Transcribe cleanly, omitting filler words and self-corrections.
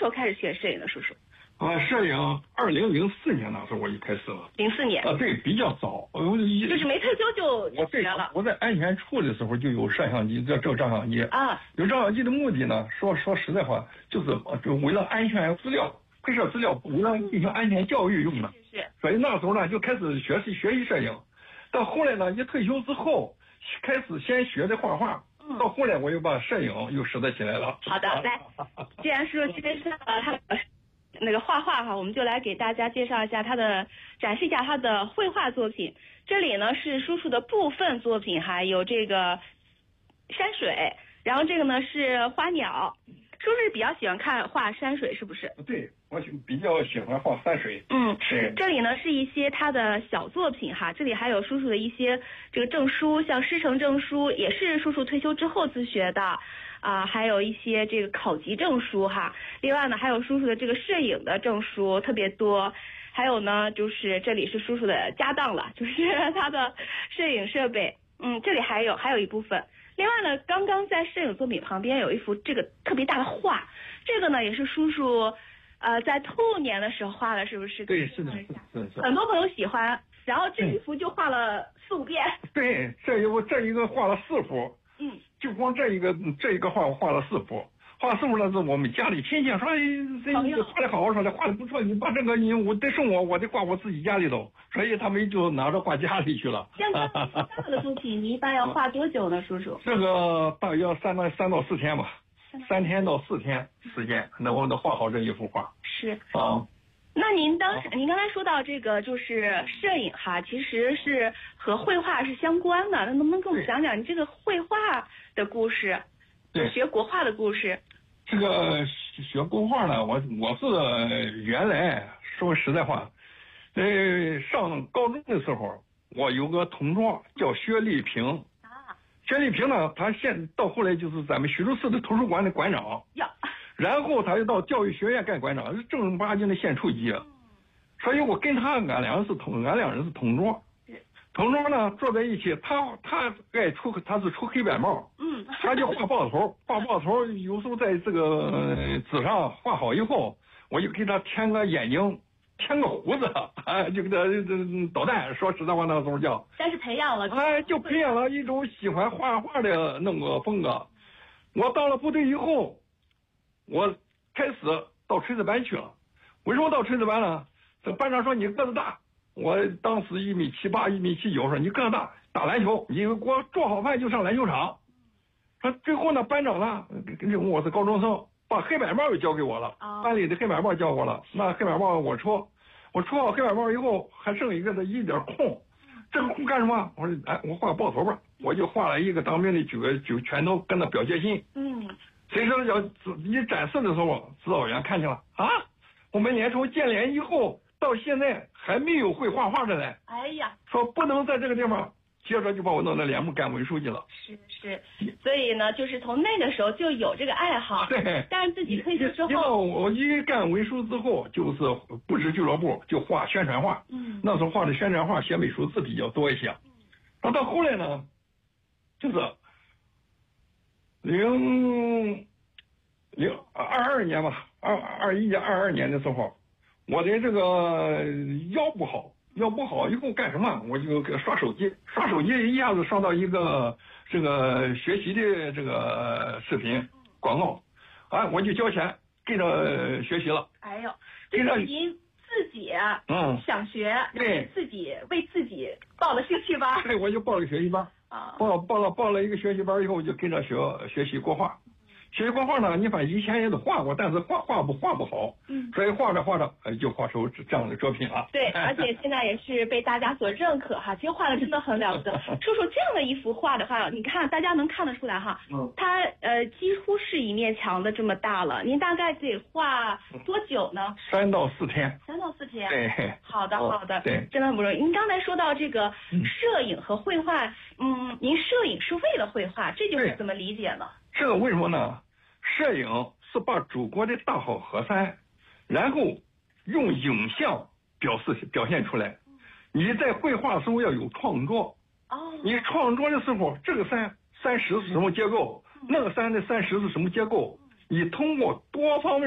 候开始学摄影的，叔叔？ 摄影2004年那时候我就开始了。 04年。 对，比较早。 就是没退休就学了。 我在安全处的时候就有摄像机，这照相机啊。有照相机的目的呢，说实在话，就是为了安全资料、拍摄资料，为了进行安全教育用的。 是。 所以那时候呢，就开始学习摄影。到后来呢，一退休之后，开始先学的画画。到后来我又把摄影又拾得起来了。 好的，来，既然叔叔介绍了他那个画画哈，我们就来给大家介绍一下展示一下他的绘画作品。这里呢是叔叔的部分作品哈，有这个山水，然后这个呢是花鸟。叔叔是比较喜欢画山水，是不是？ 对，我比较喜欢画山水。 是。这里呢是一些他的小作品哈，这里还有叔叔的一些这个证书，像师承证书也是叔叔退休之后自学的还有一些这个考级证书哈。另外呢还有叔叔的这个摄影的证书特别多，还有呢就是这里是叔叔的家当了，就是他的摄影设备。这里还有一部分。另外呢，刚刚在摄影作品旁边有一幅这个特别大的画，这个呢也是叔叔在兔年的时候画的，是不是？ 对，是的。 很多朋友喜欢，然后这一幅就画了4-5遍。对， 这一个画了4幅。就光这一个画我画了4幅。画4幅呢，是我们家里亲戚说，这画的好，说的画的不错，你把这个我得送我得挂我自己家里头，所以他们就拿着挂家里去了。 像这么大的作品，你一般要画多久呢，叔叔？ 这个大约3到4天吧，3天到4天时间，那我能画好这一幅画。 是那您刚才说到这个就是摄影哈，其实是和绘画是相关的，那能不能跟我们讲讲你这个绘画的故事？对，学国画的故事。 这个学国画呢，我是原来说实在话，上高中的时候，我有个同桌叫薛立平。薛立平呢，他到后来就是咱们徐州市的图书馆的馆长。然后他又到教育学院干馆长，是正儿八经的县处级。所以我跟俺两人是同桌。同桌呢坐在一起，他是出黑板帽，他就画豹头，有时候在这个纸上画好以后，我就给他添个眼睛，添个胡子，就给他捣蛋。说实在话，那时候叫， 但是培养了， 就培养了一种喜欢画画的那个风格。我到了部队以后，我开始到炊事班去了。为什么到炊事班呢？这班长说你个子大。我当时1.78米、1.79米，说你个子大，打篮球，你给我做好饭就上篮球场。说最后呢，班长呢，我是高中生，把黑板报又交给我了，班里的黑板报交我了。那黑板报我出好黑板报以后，还剩一点空，这个空干什么？我说我画豹头吧，我就画了一个当兵的举拳头跟他表决心。谁知道一展示的时候，指导员看见了我们连从建联以后到现在还没有会画画的嘞。说不能在这个地方，接着就把我弄到联盟干委书记了。 是，所以呢，就是从那个时候就有这个爱好。 对， 但是自己退休之后， 我一干委书之后，就是布置俱乐部，就画宣传画。那时候画的宣传画，写美术字比较多一些。到后来呢，就是2022年吧，21年、22年的时候，我的这个腰不好以后干什么？我就刷手机一下子上到一个这个学习的这个视频广告，我就交钱跟着学习了。 这是您自己想学， 对， 为自己报了兴趣班。 对，我就报了个学习班报了一个学习班以后，我就跟着学习国画。学习国画呢，你反正以前也都画过，但是画不好，所以画着就画出这样的作品了。 对，而且现在也是被大家所认可哈，其实画的真的很了不得。叔叔这样的一幅画的话，你看大家能看得出来哈，它几乎是一面墙的这么大了。您大概得画多久呢 ？3到4天。 3到4天。 对， 好的， 对， 真的不容易。您刚才说到这个摄影和绘画，您摄影是为了绘画，这就是怎么理解呢？ 这个为什么呢？摄影是把祖国的大好河山，然后用影像表现出来。你在绘画的时候要有创作。你创作的时候，这个山石是什么结构，那个山的山石是什么结构，你通过多方面